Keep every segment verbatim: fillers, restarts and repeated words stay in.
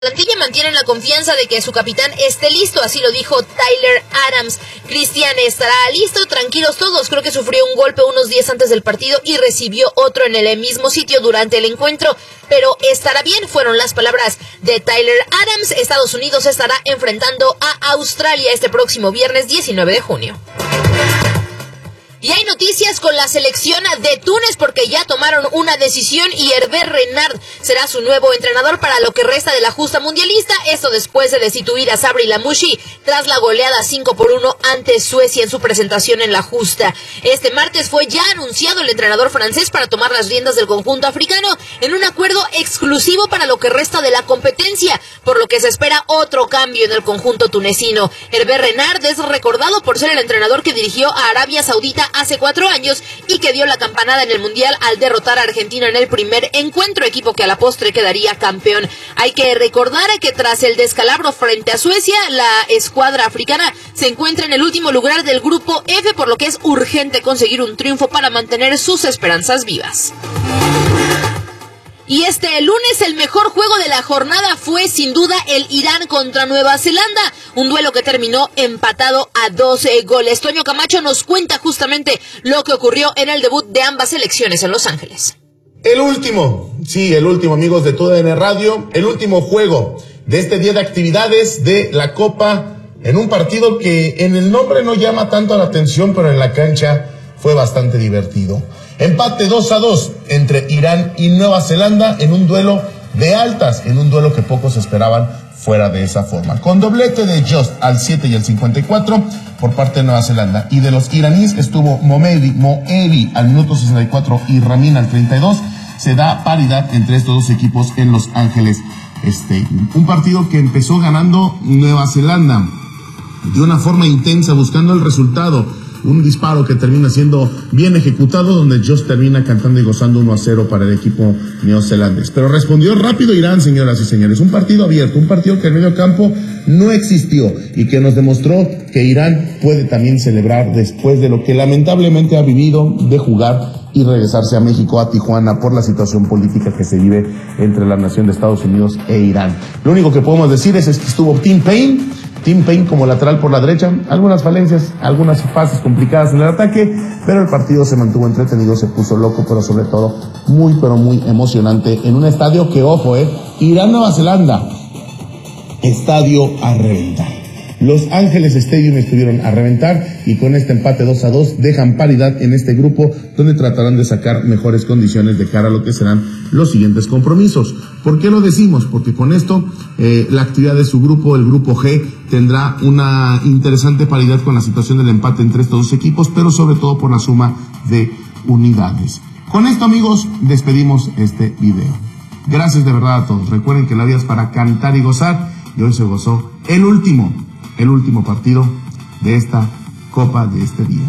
plantilla mantienen la confianza de que su capitán esté listo, así lo dijo Tyler Adams. Cristian estará listo, tranquilos todos, creo que sufrió un golpe unos días antes del partido y recibió otro en el mismo sitio durante el encuentro, pero estará bien, fueron las palabras de Tyler Adams. Estados Unidos estará enfrentando a Australia este próximo viernes diecinueve de junio. Y hay noticias con la selección de Túnez porque ya tomaron una decisión y Hervé Renard será su nuevo entrenador para lo que resta de la justa mundialista. Esto después de destituir a Sabri Lamouchi tras la goleada cinco por uno ante Suecia en su presentación en la justa. Este martes fue ya anunciado el entrenador francés para tomar las riendas del conjunto africano en un acuerdo exclusivo para lo que resta de la competencia, por lo que se espera otro cambio en el conjunto tunecino. Hervé Renard es recordado por ser el entrenador que dirigió a Arabia Saudita hace cuatro años y que dio la campanada en el Mundial al derrotar a Argentina en el primer encuentro, equipo que a la postre quedaría campeón. Hay que recordar que tras el descalabro frente a Suecia, la escuadra africana se encuentra en el último lugar del grupo F, por lo que es urgente conseguir un triunfo para mantener sus esperanzas vivas. Y este lunes el mejor juego de la jornada fue sin duda el Irán contra Nueva Zelanda, un duelo que terminó empatado a doce goles. Toño Camacho nos cuenta justamente lo que ocurrió en el debut de ambas selecciones en Los Ángeles. El último, sí, el último, amigos de T U D N Radio, el último juego de este día de actividades de la Copa, en un partido que en el nombre no llama tanto la atención, pero en la cancha fue bastante divertido. Empate dos a dos entre Irán y Nueva Zelanda en un duelo de altas, en un duelo que pocos esperaban fuera de esa forma. Con doblete de Just al siete y al cincuenta y cuatro por parte de Nueva Zelanda. Y de los iraníes estuvo Moebi, Moebi al minuto sesenta y cuatro y Ramin al treinta y dos. Se da paridad entre estos dos equipos en Los Ángeles Stadium. Un partido que empezó ganando Nueva Zelanda de una forma intensa, buscando el resultado. Un disparo que termina siendo bien ejecutado, donde Just termina cantando y gozando uno a cero para el equipo neozelandés. Pero respondió rápido Irán, señoras y señores. Un partido abierto, un partido que el medio campo no existió y que nos demostró que Irán puede también celebrar después de lo que lamentablemente ha vivido de jugar y regresarse a México, a Tijuana, por la situación política que se vive entre la nación de Estados Unidos e Irán. Lo único que podemos decir es, es que estuvo Tim Payne, Tim Payne como lateral por la derecha, algunas falencias, algunas fases complicadas en el ataque, pero el partido se mantuvo entretenido, se puso loco, pero sobre todo muy, pero muy emocionante en un estadio que, ojo, eh, Irán, Nueva Zelanda, estadio a reventar. Los Ángeles Stadium estuvieron a reventar y con este empate dos a dos dejan paridad en este grupo donde tratarán de sacar mejores condiciones de cara a lo que serán los siguientes compromisos. ¿Por qué lo decimos? Porque con esto eh, la actividad de su grupo, el grupo G, tendrá una interesante paridad con la situación del empate entre estos dos equipos, pero sobre todo por la suma de unidades. Con esto, amigos, despedimos este video. Gracias de verdad a todos. Recuerden que la vida es para cantar y gozar, y hoy se gozó el último el último partido de esta Copa de este día.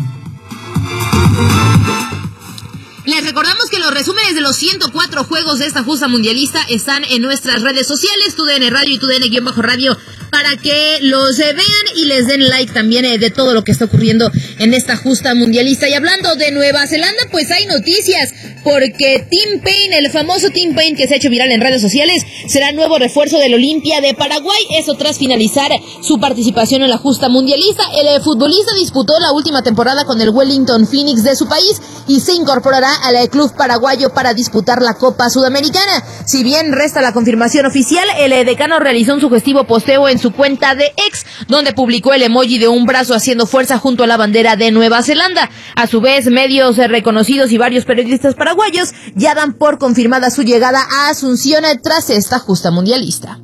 Les recordamos que los resúmenes de los ciento cuatro juegos de esta justa mundialista están en nuestras redes sociales, T U D N Radio y T U D N-Radio, para que los eh, vean y les den like también eh, de todo lo que está ocurriendo en esta justa mundialista. Y hablando de Nueva Zelanda, pues hay noticias, porque Tim Payne, el famoso Tim Payne que se ha hecho viral en redes sociales, será nuevo refuerzo del Olimpia de Paraguay, eso tras finalizar su participación en la justa mundialista. El eh, futbolista disputó la última temporada con el Wellington Phoenix de su país y se incorporará al eh, club paraguayo para disputar la Copa Sudamericana. Si bien resta la confirmación oficial, el eh, decano realizó un sugestivo posteo en su cuenta de X, donde publicó el emoji de un brazo haciendo fuerza junto a la bandera de Nueva Zelanda. A su vez, medios eh, reconocidos y varios periodistas paraguayos ya dan por confirmada su llegada a Asunción eh, tras esta justa mundialista.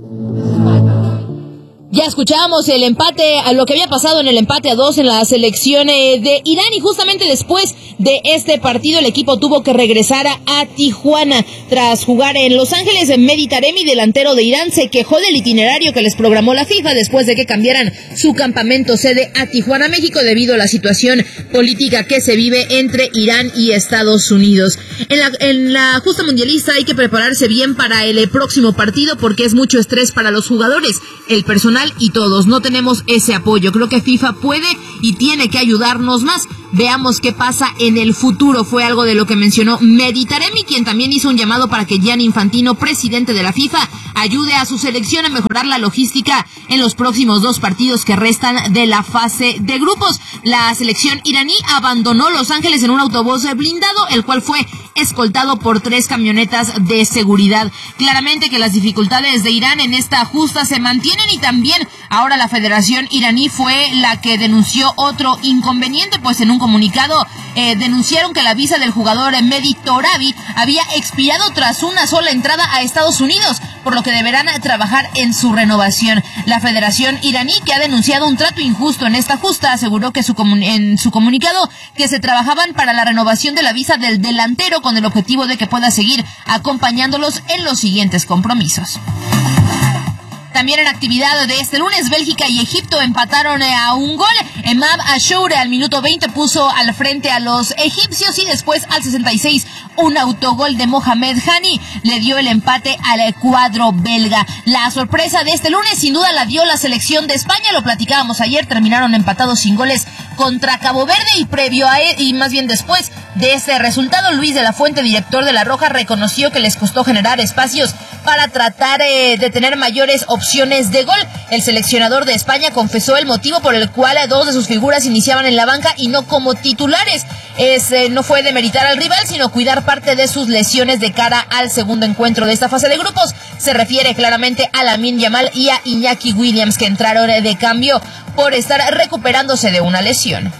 Ya escuchábamos el empate, a lo que había pasado en el empate a dos en la selección de Irán, y justamente después de este partido el equipo tuvo que regresar a, a Tijuana. Tras jugar en Los Ángeles, Mehdi Taremi, delantero de Irán, se quejó del itinerario que les programó la FIFA después de que cambiaran su campamento sede a Tijuana, México, debido a la situación política que se vive entre Irán y Estados Unidos. En la, en la justa mundialista hay que prepararse bien para el próximo partido porque es mucho estrés para los jugadores. El personal internacional y todos no tenemos ese apoyo. Creo que FIFA puede y tiene que ayudarnos más. Veamos qué pasa en el futuro, fue algo de lo que mencionó Mehdi Taremi, quien también hizo un llamado para que Gianni Infantino, presidente de la FIFA, ayude a su selección a mejorar la logística en los próximos dos partidos que restan de la fase de grupos. La selección iraní abandonó Los Ángeles en un autobús blindado, el cual fue escoltado por tres camionetas de seguridad. Claramente que las dificultades de Irán en esta justa se mantienen, y también ahora la Federación iraní fue la que denunció otro inconveniente, pues en un comunicado eh, denunciaron que la visa del jugador Mehdi Torabi había expirado tras una sola entrada a Estados Unidos, por lo que deberán trabajar en su renovación. La Federación iraní, que ha denunciado un trato injusto en esta justa, aseguró que su comun- en su comunicado que se trabajaban para la renovación de la visa del delantero con el objetivo de que pueda seguir acompañándolos en los siguientes compromisos. También en actividad de este lunes, Bélgica y Egipto empataron a un gol. Emad Ashour al minuto veinte puso al frente a los egipcios, y después al sesenta y seis un autogol de Mohamed Hani le dio el empate al cuadro belga. La sorpresa de este lunes sin duda la dio la selección de España, lo platicábamos ayer, terminaron empatados sin goles contra Cabo Verde, y previo a él, y más bien después de ese resultado, Luis de la Fuente, director de La Roja, reconoció que les costó generar espacios para tratar eh, de tener mayores opciones de gol. El seleccionador de España confesó el motivo por el cual dos de sus figuras iniciaban en la banca y no como titulares. Es, eh, no fue demeritar al rival, sino cuidar parte de sus lesiones de cara al segundo encuentro de esta fase de grupos. Se refiere claramente a Lamine Yamal y a Iñaki Williams, que entraron de cambio por estar recuperándose de una lesión.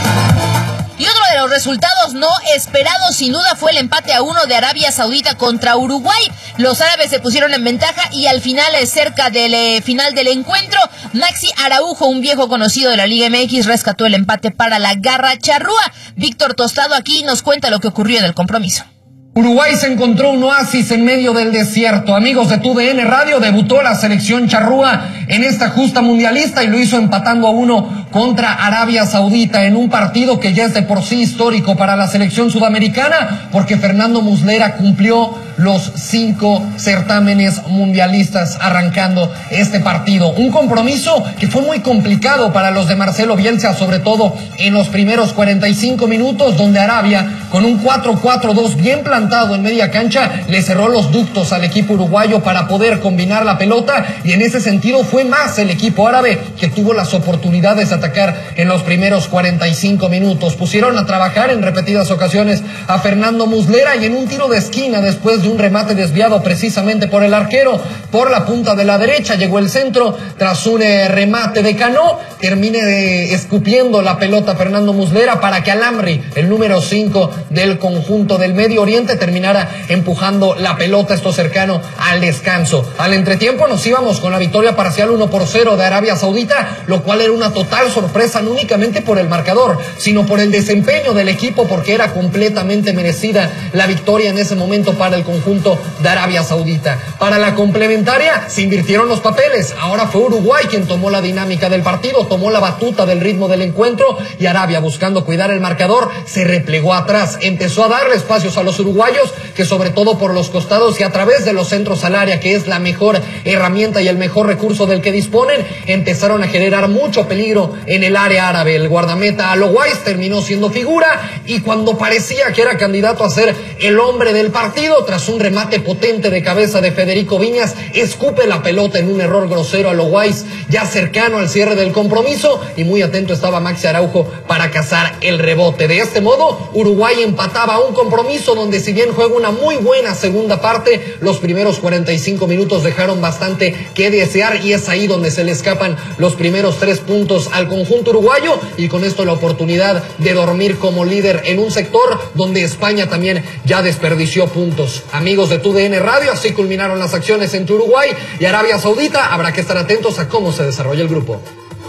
Y otro de los resultados no esperados sin duda fue el empate a uno de Arabia Saudita contra Uruguay. Los árabes se pusieron en ventaja y al final, cerca del eh, final del encuentro, Maxi Araujo, un viejo conocido de la Liga M X, rescató el empate para la Garra Charrúa. Víctor Tostado aquí nos cuenta lo que ocurrió en el compromiso. Uruguay se encontró un oasis en medio del desierto. Amigos de T U D N Radio, debutó la selección charrúa en esta justa mundialista y lo hizo empatando a uno contra Arabia Saudita en un partido que ya es de por sí histórico para la selección sudamericana, porque Fernando Muslera cumplió los cinco certámenes mundialistas arrancando este partido. Un compromiso que fue muy complicado para los de Marcelo Bielsa, sobre todo en los primeros cuarenta y cinco minutos, donde Arabia, con un cuatro cuatro dos bien plantado en media cancha, le cerró los ductos al equipo uruguayo para poder combinar la pelota, y en ese sentido fue más el equipo árabe que tuvo las oportunidades de atacar en los primeros cuarenta y cinco minutos. Pusieron a trabajar en repetidas ocasiones a Fernando Muslera, y en un tiro de esquina, después de un remate desviado precisamente por el arquero, por la punta de la derecha, llegó el centro, tras un eh, remate de Cano, termine eh, escupiendo la pelota Fernando Muslera para que Al-Amri, el número cinco del conjunto del Medio Oriente, terminara empujando la pelota, esto cercano al descanso. Al entretiempo nos íbamos con la victoria parcial uno por cero de Arabia Saudita, lo cual era una total sorpresa, no únicamente por el marcador, sino por el desempeño del equipo, porque era completamente merecida la victoria en ese momento para el conjunto de Arabia Saudita. Para la complementaria se invirtieron los papeles. Ahora fue Uruguay quien tomó la dinámica del partido, tomó la batuta del ritmo del encuentro, y Arabia, buscando cuidar el marcador, se replegó atrás, empezó a darle espacios a los uruguayos, que sobre todo por los costados y a través de los centros al área, que es la mejor herramienta y el mejor recurso del que disponen, empezaron a generar mucho peligro en el área árabe. El guardameta Aloguais terminó siendo figura, y cuando parecía que era candidato a ser el hombre del partido, tras un remate potente de cabeza de Federico Viñas, escupe la pelota en un error grosero a Aloguais, ya cercano al cierre del compromiso, y muy atento estaba Maxi Araujo para cazar el rebote. De este modo, Uruguay empataba un compromiso donde, si bien juega una muy buena segunda parte, los primeros cuarenta y cinco minutos dejaron bastante que desear, y es ahí donde se le escapan los primeros tres puntos al conjunto uruguayo, y con esto la oportunidad de dormir como líder en un sector donde España también ya desperdició puntos. Amigos de T U D N Radio, así culminaron las acciones entre Uruguay y Arabia Saudita. Habrá que estar atentos a cómo se desarrolla el grupo.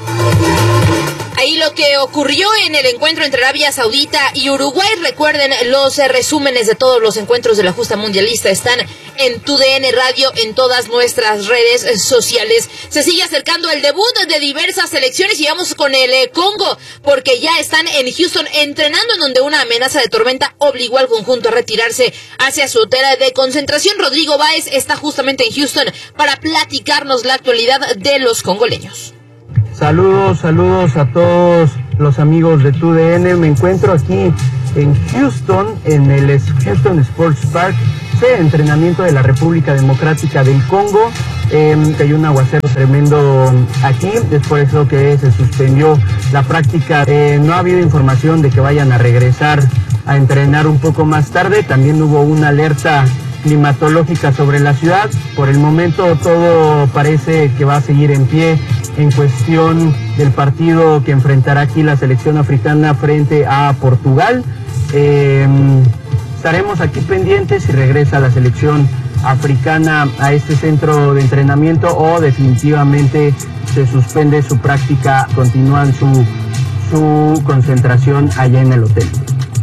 Ahí lo que ocurrió en el encuentro entre Arabia Saudita y Uruguay. Recuerden, los eh, resúmenes de todos los encuentros de la justa mundialista están en Tu D N Radio, en todas nuestras redes sociales. Se sigue acercando el debut de diversas selecciones y vamos con el eh, Congo, porque ya están en Houston entrenando, en donde una amenaza de tormenta obligó al conjunto a retirarse hacia su hotel de concentración. Rodrigo Báez está justamente en Houston para platicarnos la actualidad de los congoleños. Saludos, saludos a todos los amigos de Tu D N. Me encuentro aquí en Houston, en el Houston Sports Park, de entrenamiento de la República Democrática del Congo. Eh, hay un aguacero tremendo aquí, es por eso que se suspendió la práctica. Eh, no ha habido información de que vayan a regresar a entrenar un poco más tarde. También hubo una alerta climatológica sobre la ciudad. Por el momento todo parece que va a seguir en pie en cuestión del partido que enfrentará aquí la selección africana frente a Portugal. Eh, estaremos aquí pendientes si regresa la selección africana a este centro de entrenamiento o definitivamente se suspende su práctica, continúan su, su concentración allá en el hotel.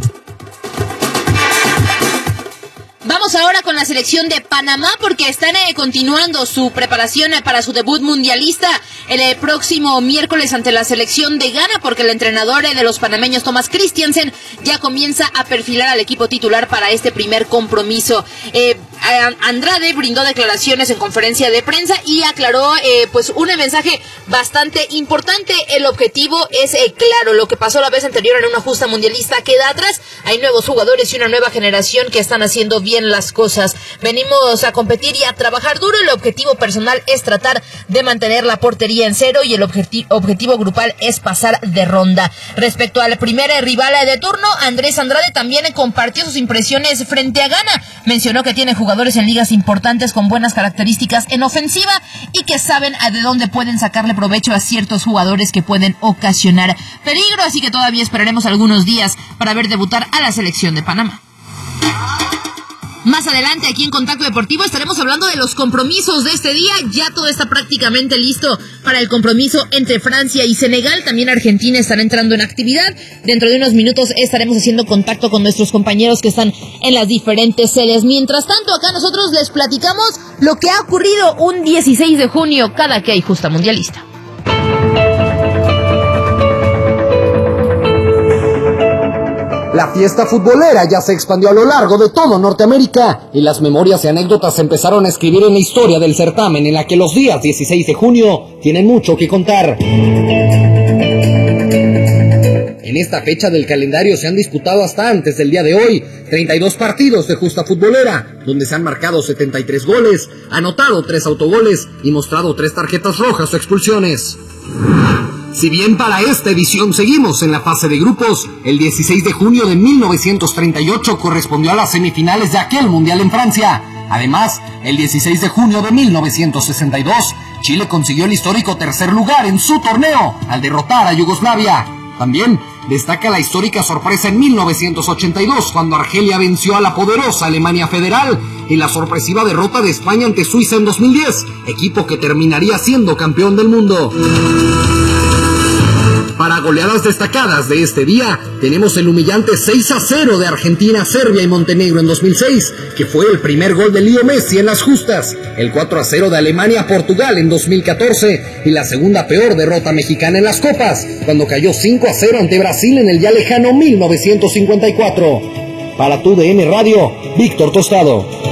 Vamos ahora con la selección de Panamá, porque están eh, continuando su preparación eh, para su debut mundialista el eh, próximo miércoles ante la selección de Ghana, porque el entrenador eh, de los panameños, Thomas Christiansen, ya comienza a perfilar al equipo titular para este primer compromiso. Eh, Andrade brindó declaraciones en conferencia de prensa y aclaró eh, pues un mensaje bastante importante. El objetivo es eh, claro, lo que pasó la vez anterior en una justa mundialista queda atrás. Hay nuevos jugadores y una nueva generación que están haciendo bien las cosas. Venimos a competir y a trabajar duro. El objetivo personal es tratar de mantener la portería en cero y el objeti- objetivo grupal es pasar de ronda. Respecto al primer eh, rival de turno, Andrés Andrade también eh, compartió sus impresiones frente a Ghana. Mencionó que tiene jugadores en ligas importantes con buenas características en ofensiva y que saben a de dónde pueden sacarle provecho a ciertos jugadores que pueden ocasionar peligro, así que todavía esperaremos algunos días para ver debutar a la selección de Panamá. Más adelante, aquí en Contacto Deportivo, estaremos hablando de los compromisos de este día. Ya todo está prácticamente listo para el compromiso entre Francia y Senegal. También Argentina estará entrando en actividad. Dentro de unos minutos estaremos haciendo contacto con nuestros compañeros que están en las diferentes sedes. Mientras tanto, acá nosotros les platicamos lo que ha ocurrido un dieciséis de junio cada que hay justa mundialista. La fiesta futbolera ya se expandió a lo largo de todo Norteamérica y las memorias y anécdotas se empezaron a escribir en la historia del certamen, en la que los días dieciséis de junio tienen mucho que contar. En esta fecha del calendario se han disputado hasta antes del día de hoy treinta y dos partidos de justa futbolera, donde se han marcado setenta y tres goles, anotado tres autogoles y mostrado tres tarjetas rojas o expulsiones. Si bien para esta edición seguimos en la fase de grupos, el dieciséis de junio de mil novecientos treinta y ocho correspondió a las semifinales de aquel mundial en Francia. Además, el dieciséis de junio de mil novecientos sesenta y dos, Chile consiguió el histórico tercer lugar en su torneo al derrotar a Yugoslavia. También destaca la histórica sorpresa en mil novecientos ochenta y dos, cuando Argelia venció a la poderosa Alemania Federal, y la sorpresiva derrota de España ante Suiza en dos mil diez, equipo que terminaría siendo campeón del mundo. Para goleadas destacadas de este día, tenemos el humillante seis a cero de Argentina, Serbia y Montenegro en dos mil seis, que fue el primer gol de Leo Messi en las justas, el cuatro a cero de Alemania a Portugal en dos mil catorce, y la segunda peor derrota mexicana en las copas, cuando cayó cinco a cero ante Brasil en el ya lejano mil novecientos cincuenta y cuatro. Para Tu D N Radio, Víctor Tostado.